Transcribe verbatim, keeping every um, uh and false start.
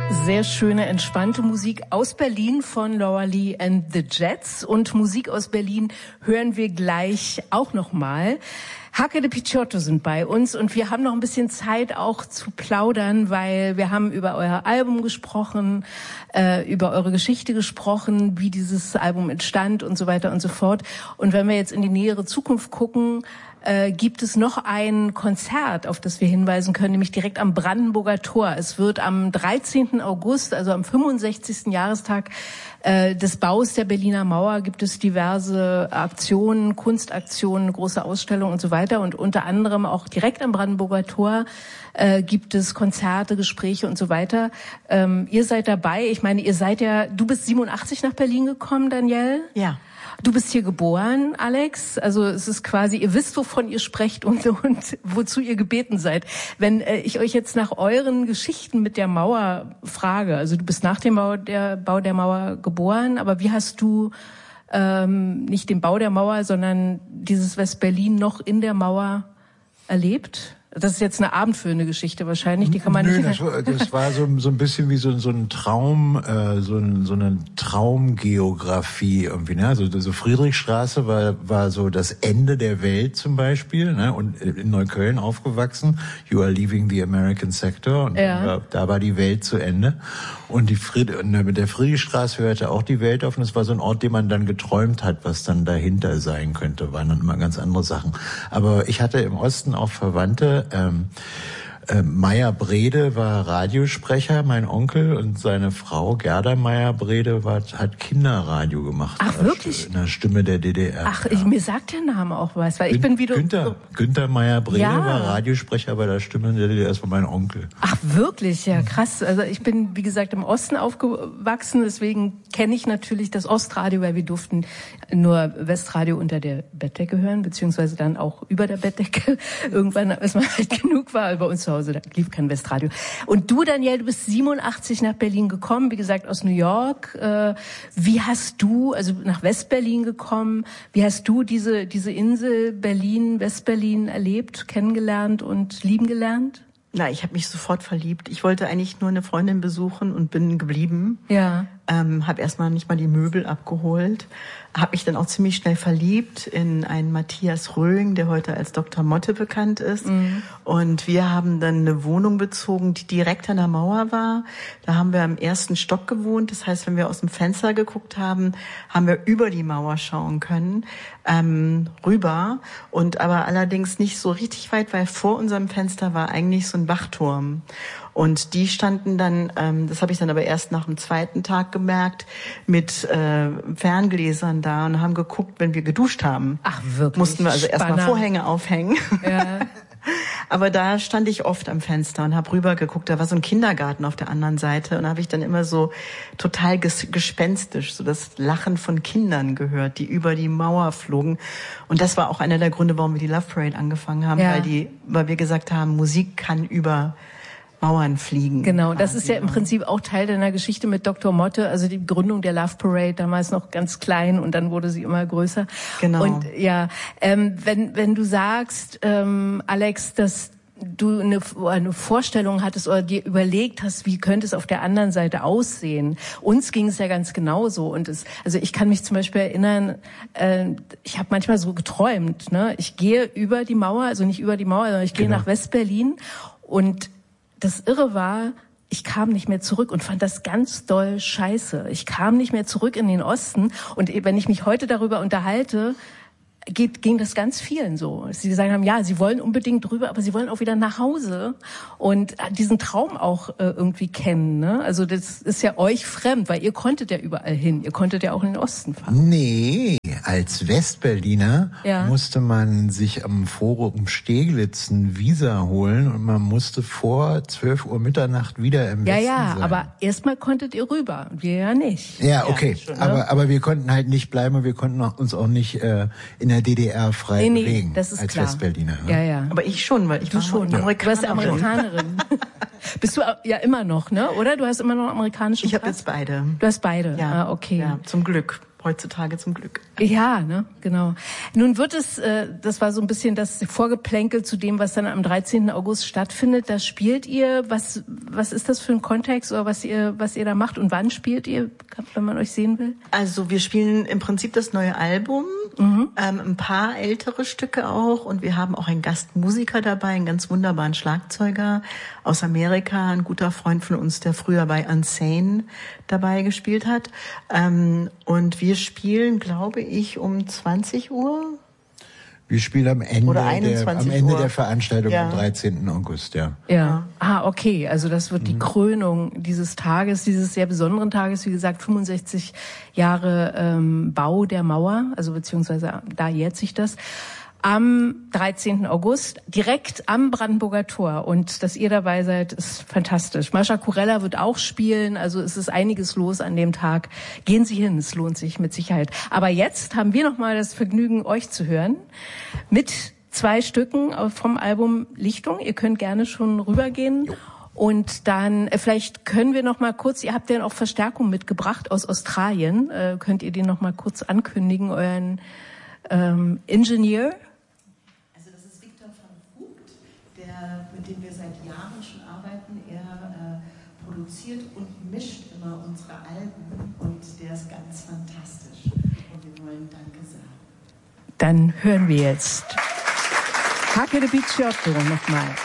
Sehr schöne, entspannte Musik aus Berlin von Laura Lee and the Jets. Und Musik aus Berlin hören wir gleich auch nochmal. Hacke de Picciotto sind bei uns und wir haben noch ein bisschen Zeit auch zu plaudern, weil wir haben über euer Album gesprochen, äh, über eure Geschichte gesprochen, wie dieses Album entstand und so weiter und so fort. Und wenn wir jetzt in die nähere Zukunft gucken, äh, gibt es noch ein Konzert, auf das wir hinweisen können, nämlich direkt am Brandenburger Tor. Es wird am dreizehnten August, also am fünfundsechzigsten Jahrestag äh, des Baus der Berliner Mauer, gibt es diverse Aktionen, Kunstaktionen, große Ausstellungen und so weiter. Und unter anderem auch direkt am Brandenburger Tor äh, gibt es Konzerte, Gespräche und so weiter. Ähm, ihr seid dabei. Ich meine, ihr seid ja, du bist siebenundachtzig nach Berlin gekommen, Danielle? Ja. Du bist hier geboren, Alex. Also es ist quasi, ihr wisst, wovon ihr sprecht und, und wozu ihr gebeten seid. Wenn äh, ich euch jetzt nach euren Geschichten mit der Mauer frage, also du bist nach dem Bau der, Bau der Mauer geboren, aber wie hast du ähm, nicht den Bau der Mauer, sondern dieses West-Berlin noch in der Mauer erlebt? Das ist jetzt eine abendfüllende Geschichte wahrscheinlich, die kann man Nö, nicht... Das war, das war so, so ein bisschen wie so, so ein Traum, äh, so, ein, so eine Traumgeografie irgendwie. Ne? Also so Friedrichstraße war, war so das Ende der Welt zum Beispiel, ne? Und in Neukölln aufgewachsen. You are leaving the American sector. Und ja. da, da war die Welt zu Ende. Und die Fried, mit der Friedrichstraße hörte auch die Welt auf. Und es war so ein Ort, den man dann geträumt hat, was dann dahinter sein könnte. Waren dann immer ganz andere Sachen. Aber ich hatte im Osten auch Verwandte. Ähm, äh, Meyer-Brede war Radiosprecher, mein Onkel, und seine Frau Gerda Meyer-Brede war, hat Kinderradio gemacht. Ach, wirklich? In der Stimme der D D R. Ach, ich, mir sagt der Name auch was, weil ich bin wieder... Günther, Günther Meyer-Brede ja. war Radiosprecher bei der Stimme der D D R, das war mein Onkel. Ach, wirklich? Ja, krass. Also ich bin, wie gesagt, im Osten aufgewachsen, deswegen kenne ich natürlich das Ostradio, weil wir durften nur Westradio unter der Bettdecke hören, beziehungsweise dann auch über der Bettdecke. Irgendwann, als man halt genug war, bei uns zu Hause, da lief kein Westradio. Und du, Danielle, du bist siebenundachtzig nach Berlin gekommen, wie gesagt, aus New York. Wie hast du, also nach Westberlin gekommen, wie hast du diese, diese Insel Berlin, Westberlin erlebt, kennengelernt und lieben gelernt? Na, ich habe mich sofort verliebt. Ich wollte eigentlich nur eine Freundin besuchen und bin geblieben. Ja. Ähm, habe erstmal nicht mal die Möbel abgeholt. Habe mich dann auch ziemlich schnell verliebt in einen Matthias Röhing, der heute als Doktor Motte bekannt ist. Mhm. Und wir haben dann eine Wohnung bezogen, die direkt an der Mauer war. Da haben wir im ersten Stock gewohnt. Das heißt, wenn wir aus dem Fenster geguckt haben, haben wir über die Mauer schauen können, ähm, rüber. Und aber allerdings nicht so richtig weit, weil vor unserem Fenster war eigentlich so ein Wachturm. Und die standen dann, ähm, das habe ich dann aber erst nach dem zweiten Tag gemerkt, mit äh, Ferngläsern da und haben geguckt, wenn wir geduscht haben. Ach, wirklich? Mussten wir also erstmal Vorhänge aufhängen. Ja. Aber da stand ich oft am Fenster und habe rüber geguckt. Da war so ein Kindergarten auf der anderen Seite und da habe ich dann immer so total ges- gespenstisch so das Lachen von Kindern gehört, die über die Mauer flogen. Und das war auch einer der Gründe, warum wir die Love Parade angefangen haben, ja. weil die, weil wir gesagt haben, Musik kann über Mauern fliegen. Genau, das ist ja im Prinzip auch Teil deiner Geschichte mit Doktor Motte, also die Gründung der Love Parade, damals noch ganz klein und dann wurde sie immer größer. Genau. Und ja, ähm, wenn wenn du sagst, ähm, Alex, dass du eine, eine Vorstellung hattest oder dir überlegt hast, wie könnte es auf der anderen Seite aussehen. Uns ging es ja ganz genauso. Und es, also ich kann mich zum Beispiel erinnern, äh, ich habe manchmal so geträumt, ne? Ich gehe über die Mauer, also nicht über die Mauer, sondern ich gehe genau. nach Westberlin und das Irre war, ich kam nicht mehr zurück und fand das ganz doll scheiße. Ich kam nicht mehr zurück in den Osten. Und wenn ich mich heute darüber unterhalte, geht, ging das ganz vielen so. Sie gesagt haben, ja, sie wollen unbedingt drüber, aber sie wollen auch wieder nach Hause und diesen Traum auch äh, irgendwie kennen. Ne? Also das ist ja euch fremd, weil ihr konntet ja überall hin. Ihr konntet ja auch in den Osten fahren. Nee, als Westberliner ja. musste man sich am Forum Steglitz ein Visa holen und man musste vor zwölf Uhr Mitternacht wieder im ja, Westen ja, sein. Ja, aber erstmal konntet ihr rüber, wir ja nicht. Ja, okay, ja, schon, aber ne? aber wir konnten halt nicht bleiben und wir konnten uns auch nicht äh, in der D D R frei nee, nee, bewegen das ist als klar. Westberliner. Ja, ja. Aber ich schon, weil ich du war schon. Amerikanerin. Du bist Amerikanerin. Bist du ja immer noch, ne? Oder? Du hast immer noch amerikanische Ich habe jetzt beide. Du hast beide. Ja, ah, okay. Ja, zum Glück. heutzutage zum Glück. Ja, ne, genau. Nun wird es, äh, das war so ein bisschen das Vorgeplänkel zu dem, was dann am dreizehnten August stattfindet. Da spielt ihr, was was ist das für ein Kontext oder was ihr was ihr da macht und wann spielt ihr, wenn man euch sehen will? Also wir spielen im Prinzip das neue Album, mhm. ähm, ein paar ältere Stücke auch und wir haben auch einen Gastmusiker dabei, einen ganz wunderbaren Schlagzeuger aus Amerika, ein guter Freund von uns, der früher bei Unsane dabei gespielt hat. Ähm, und wir spielen, glaube ich, um zwanzig Uhr. Wir spielen am Ende, Oder der, am Ende Uhr. der Veranstaltung ja. am dreizehnten August, ja. Ja. Ah, okay. Also das wird die mhm. Krönung dieses Tages, dieses sehr besonderen Tages. Wie gesagt, fünfundsechzig Jahre ähm, Bau der Mauer, also beziehungsweise da jährt sich das. Am dreizehnten August, direkt am Brandenburger Tor. Und dass ihr dabei seid, ist fantastisch. Mascha Kurella wird auch spielen, also es ist einiges los an dem Tag. Gehen Sie hin, es lohnt sich mit Sicherheit. Aber jetzt haben wir noch mal das Vergnügen, euch zu hören mit zwei Stücken vom Album Lichtung. Ihr könnt gerne schon rübergehen. Jo. Und dann, äh, vielleicht können wir noch mal kurz, ihr habt ja auch Verstärkung mitgebracht aus Australien. Äh, könnt ihr den noch mal kurz ankündigen, euren ähm, Ingenieur? Mit dem wir seit Jahren schon arbeiten. Er äh, produziert und mischt immer unsere Alben und der ist ganz fantastisch. Und wir wollen Danke sagen. Dann hören wir jetzt Hake de Picciotto nochmal.